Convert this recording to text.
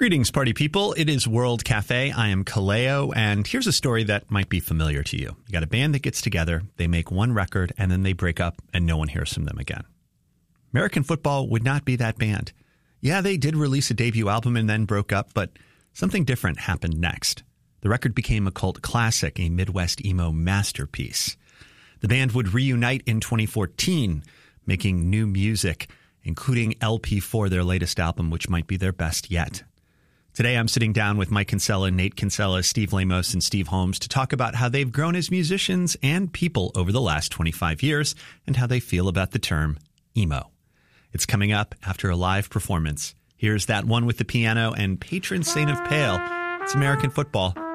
Greetings, party people. It is World Cafe. I am Kaleo, and here's a story that might be familiar to you. You got a band that gets together, they make one record, and then they break up, and no one hears from them again. American football would not be that band. Yeah, they did release a debut album and then broke up, but something different happened next. The record became a cult classic, a Midwest emo masterpiece. The band would reunite in 2014, making new music, including LP4, their latest album, which might be their best yet. Today, I'm sitting down with Mike Kinsella, Nate Kinsella, Steve Lamos, and Steve Holmes to talk about how they've grown as musicians and people over the last 25 years and how they feel about the term emo. It's coming up after a live performance. Here's That One with the Piano and Patron Saint of Pale. It's American football.